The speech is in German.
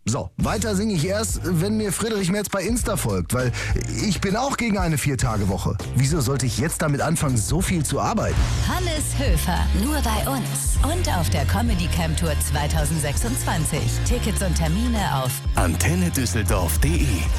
So, weiter singe ich erst, wenn mir Friedrich Merz bei Insta folgt, weil ich bin auch gegen eine 4-Tage-Woche. Wieso sollte ich jetzt damit anfangen, so viel zu arbeiten? Hannes Höfer, nur bei uns und auf der Comedy Camp Tour 2026. Tickets und Termine auf antennedüsseldorf.de